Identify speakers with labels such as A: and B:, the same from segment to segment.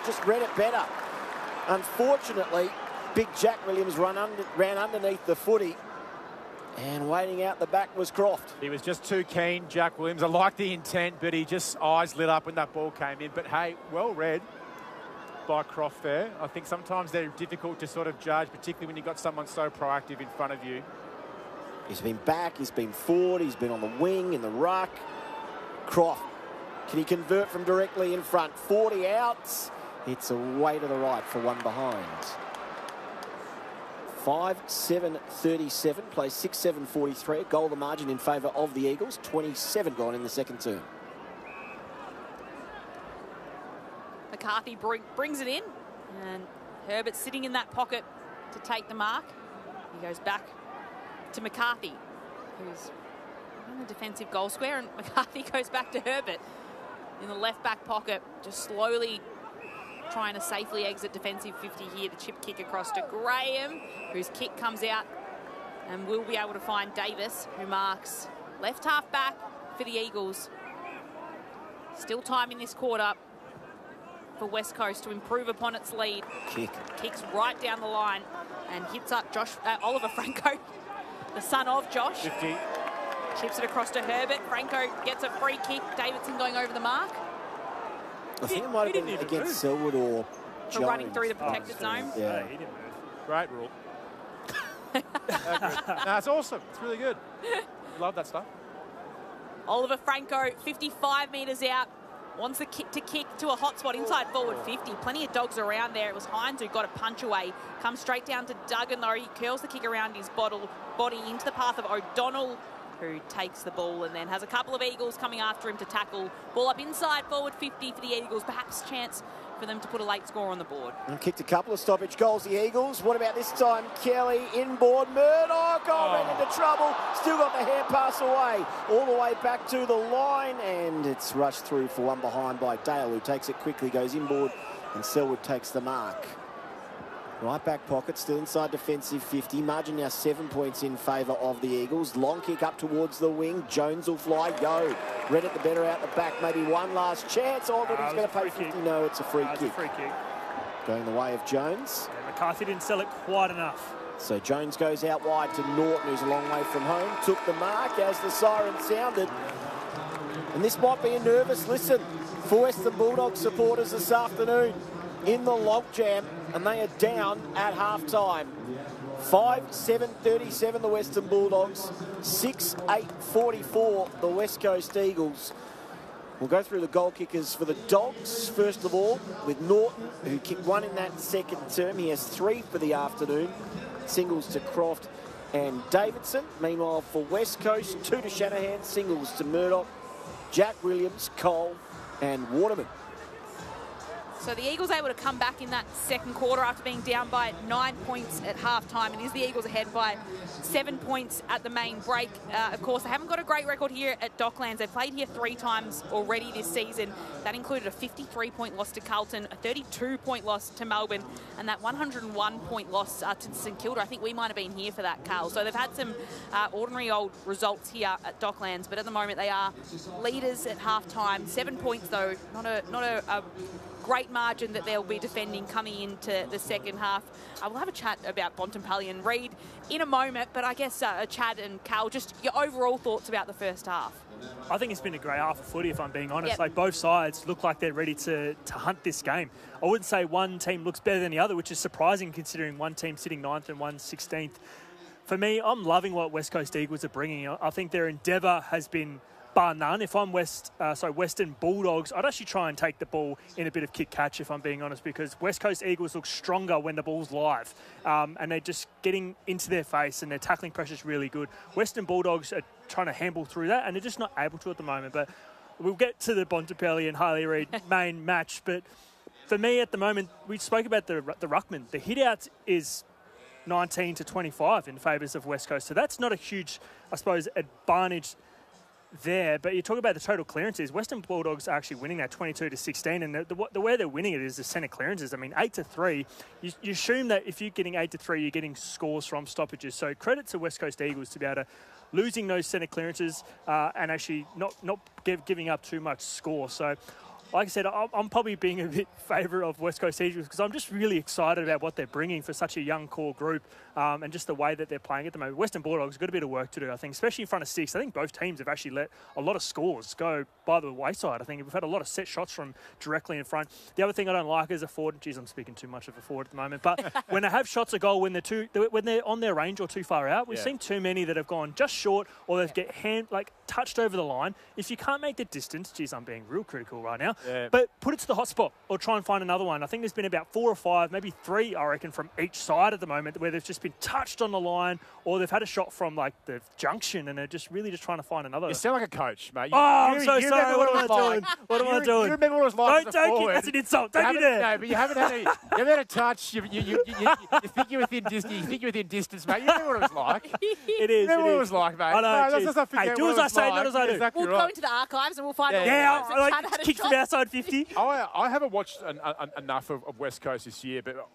A: just read it better. Unfortunately, big Jack Williams ran underneath the footy. And waiting out the back was Croft.
B: He was just too keen, Jack Williams. I like the intent, but he just eyes lit up when that ball came in. But, hey, well read by Croft there. I think sometimes they're difficult to sort of judge, particularly when you've got someone so proactive in front of you.
A: He's been back, he's been forward, he's been on the wing, in the ruck. Croft, can he convert from directly in front? 40 outs. It's away to the right for one behind. 5-7-37, plays 6-7-43. A goal the margin in favour of the Eagles. 27 gone in the second term.
C: McCarthy brings it in, and Herbert sitting in that pocket to take the mark. He goes back to McCarthy, who's in the defensive goal square, and McCarthy goes back to Herbert in the left back pocket, just slowly trying to safely exit defensive 50 here. The chip kick across to Graham, whose kick comes out, and we'll be able to find Davis, who marks left half back for the Eagles. Still time in this quarter for West Coast to improve upon its lead. Kicks right down the line and hits up Oliver Franco, the son of Josh.
B: 50.
C: Chips it across to Herbert. Franco gets a free kick. Davidson going over the mark.
A: I think it might have been against Selwood or Jones.
C: Running through the protected zone.
A: Yeah.
B: He didn't move. Great rule. No, it's awesome. It's really good. Love that stuff.
C: Oliver Franco, 55 metres out. Wants the kick to a hot spot inside forward 50. Plenty of dogs around there. It was Hines who got a punch away. Comes straight down to Duggan, though. He curls the kick around his body into the path of O'Donnell, who takes the ball and then has a couple of Eagles coming after him to tackle. Ball up inside forward 50 for the Eagles. Perhaps a chance for them to put a late score on the board.
A: And kicked a couple of stoppage goals, the Eagles. What about this time? Kelly inboard. Murdoch ran into trouble. Still got the hand pass away. All the way back to the line. And it's rushed through for one behind by Dale, who takes it quickly, goes inboard, and Selwood takes the mark. Right back pocket, still inside defensive 50. Margin now 7 points in favour of the Eagles. Long kick up towards the wing. Jones will fly. Read it the better out the back. Maybe one last chance. Oh, but he's going to pay 50. Kick. No, it's a free kick.
D: It's a free kick.
A: Going the way of Jones.
D: Yeah, McCarthy didn't sell it quite enough.
A: So Jones goes out wide to Norton, who's a long way from home. Took the mark as the siren sounded. And this might be a nervous listen for Western Bulldogs supporters this afternoon in the logjam, and they are down at half-time. 5-7-37 the Western Bulldogs, 6-8-44 the West Coast Eagles. We'll go through the goal kickers for the Dogs, first of all, with Norton, who kicked one in that second term. He has 3 for the afternoon. Singles to Croft and Davidson. Meanwhile, for West Coast, 2 to Shanahan, singles to Murdoch, Jack Williams, Cole and Waterman.
C: So the Eagles able to come back in that second quarter after being down by 9 points at halftime. And is the Eagles ahead by 7 points at the main break. Of course, they haven't got a great record here at Docklands. They've played here 3 times already this season. That included a 53-point loss to Carlton, a 32-point loss to Melbourne, and that 101-point loss to St Kilda. I think we might have been here for that, Carl. So they've had some ordinary old results here at Docklands, but at the moment they are leaders at halftime. 7 points, though, not a great margin that they'll be defending coming into the second half. We'll have a chat about Bontempelli and Reid in a moment, but I guess Chad and Cal, just your overall thoughts about the first half.
D: I think it's been a great half of footy, if I'm being honest.
C: Yep.
D: Like, both sides look like they're ready to hunt this game. I wouldn't say one team looks better than the other, which is surprising considering one team sitting 9th and one 16th. For me, I'm loving what West Coast Eagles are bringing. I think their endeavour has been bar none. If I'm Western Bulldogs, I'd actually try and take the ball in a bit of kick-catch, if I'm being honest, because West Coast Eagles look stronger when the ball's live, and they're just getting into their face, and their tackling pressure is really good. Western Bulldogs are trying to handle through that, and they're just not able to at the moment. But we'll get to the Bontempelli and Harley Reid main match. But for me, at the moment, we spoke about the ruckman. The hit-out is 19 to 25 in favours of West Coast, so that's not a huge, I suppose, advantage there. But you talk about the total clearances. Western Bulldogs are actually winning that 22 to 16, and the way they're winning it is the centre clearances. I mean, 8 to 3. You assume that if you're getting 8 to 3, you're getting scores from stoppages. So credit to West Coast Eagles to be able to losing those centre clearances and actually not giving up too much score. So like I said, I'm probably being a bit favourite of West Coast Eagles because I'm just really excited about what they're bringing for such a young core group and just the way that they're playing at the moment. Western Bulldogs have got a bit of work to do, I think, especially in front of six. I think both teams have actually let a lot of scores go by the wayside. I think we've had a lot of set shots from directly in front. The other thing I don't like is a forward. Geez, I'm speaking too much of a forward at the moment. But when they have shots a goal when they're on their range or too far out, we've seen too many that have gone just short or they've get touched over the line. If you can't make the distance, geez, I'm being real critical right now, but put it to the hot spot or try and find another one. I think there's been about 4 or 5, maybe 3, I reckon, from each side at the moment where they've just been touched on the line or they've had a shot from like the junction and they're just really just trying to find another.
B: You sound like a coach, mate.
D: I'm so sorry. What am I doing? What am I doing?
B: You remember what it was like?
D: Don't you? That's an insult. Don't you dare.
B: No, but you haven't had a touch. You think you're within distance. You think you're within distance, mate. You remember what it was like?
D: It is.
B: You remember what it was like, mate?
D: I know.
B: Let's not forget
D: do as I say, not as I do.
B: Exactly
C: We'll go into the archives and we'll find out.
D: I like kicked from outside 50.
B: I haven't watched enough of West Coast this year, but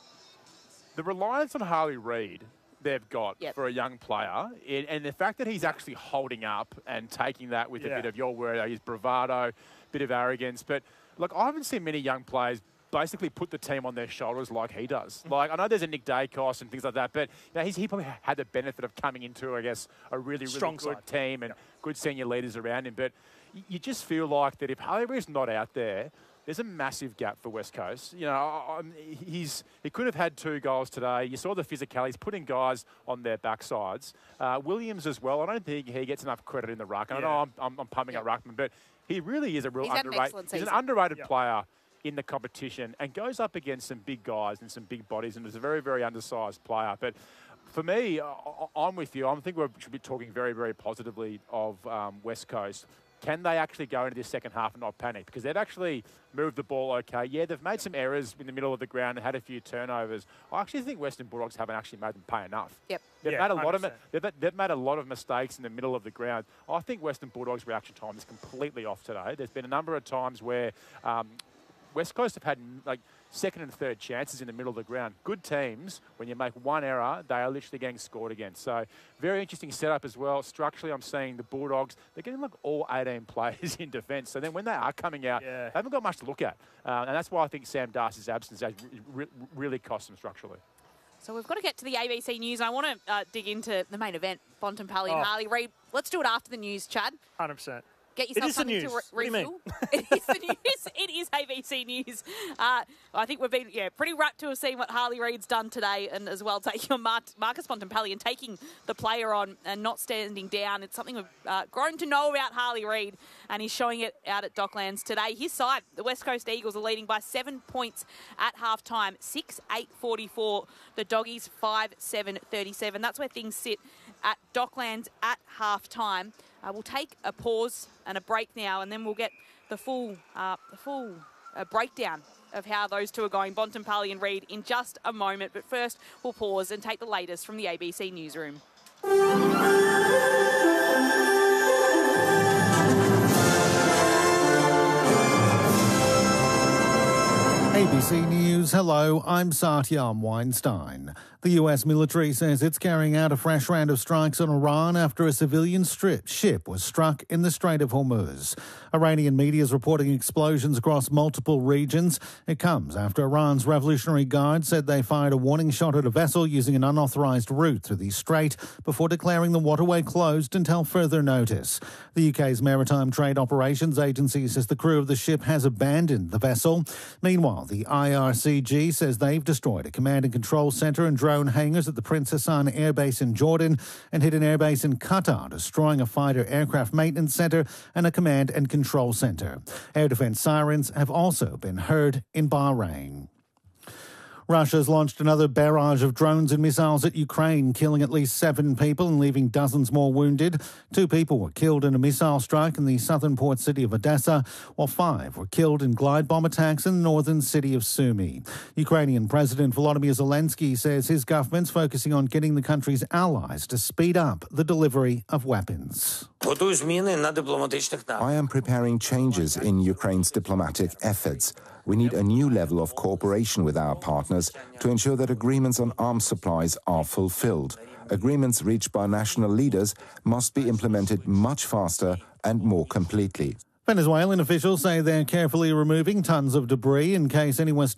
B: the reliance on Harley Reid they've got for a young player, and the fact that he's actually holding up and taking that with a bit of your word, his bravado, bit of arrogance. But look, I haven't seen many young players basically put the team on their shoulders like he does. Like, I know there's a Nick Dacos and things like that, but you know, he probably had the benefit of coming into, I guess, a really good team and good senior leaders around him. But you just feel like that if Harley Reid's not out there, there's a massive gap for West Coast. You know, he could have had 2 goals today. You saw the physicality. He's putting guys on their backsides. Williams as well. I don't think he gets enough credit in the ruck. I know I'm pumping up Ruckman, but he really is a real underrated. He's an underrated player in the competition and goes up against some big guys and some big bodies, and is a very, very undersized player. But for me, I'm with you. I think we should be talking very, very positively of West Coast. Can they actually go into this second half and not panic? Because they've actually moved the ball okay. Yeah, they've made some errors in the middle of the ground and had a few turnovers. I actually think Western Bulldogs haven't actually made them pay enough.
C: Yep.
B: They've made a lot of mistakes in the middle of the ground. I think Western Bulldogs' reaction time is completely off today. There's been a number of times where West Coast have had like second and third chances in the middle of the ground. Good teams, when you make one error, they are literally getting scored against. So very interesting setup as well. Structurally, I'm seeing the Bulldogs, they're getting like all 18 players in defence. So then when they are coming out, they haven't got much to look at. And that's why I think Sam Darcy's absence has really cost them structurally.
C: So we've got to get to the ABC News. I want to dig into the main event, Bontempelli and Harley Reid. Let's do it after the news, Chad.
D: 100%.
C: Get yourself something to refill. It is the news. It is ABC News. I think we've been pretty rapt to have seen what Harley Reid's done today, and as well taking on Marcus Bontempelli and taking the player on and not standing down. It's something we've grown to know about Harley Reid, and he's showing it out at Docklands today. His side, the West Coast Eagles, are leading by 7 points at halftime, 6-8-44. The Doggies 5-7-37. That's where things sit at Docklands at halftime. We'll take a pause and a break now, and then we'll get the full breakdown of how those two are going, Bontempelli and Reid, in just a moment. But first, we'll pause and take the latest from the ABC Newsroom.
E: ABC News, hello, I'm Satyam Weinstein. The US military says it's carrying out a fresh round of strikes on Iran after a civilian ship was struck in the Strait of Hormuz. Iranian media is reporting explosions across multiple regions. It comes after Iran's Revolutionary Guard said they fired a warning shot at a vessel using an unauthorised route through the strait before declaring the waterway closed until further notice. The UK's Maritime Trade Operations Agency says the crew of the ship has abandoned the vessel. Meanwhile, the IRCG says they've destroyed a command and control centre and drone hangars at the Prince Hassan Air Base in Jordan and hit an airbase in Qatar, destroying a fighter aircraft maintenance centre and a command and control centre. Air defence sirens have also been heard in Bahrain. Russia's launched another barrage of drones and missiles at Ukraine, killing at least 7 people and leaving dozens more wounded. 2 people were killed in a missile strike in the southern port city of Odessa, while 5 were killed in glide bomb attacks in the northern city of Sumy. Ukrainian President Volodymyr Zelensky says his government's focusing on getting the country's allies to speed up the delivery of weapons.
F: I am preparing changes in Ukraine's diplomatic efforts. We need a new level of cooperation with our partners to ensure that agreements on arms supplies are fulfilled. Agreements reached by national leaders must be implemented much faster and more completely.
E: Venezuelan officials say they're carefully removing tons of debris in case any West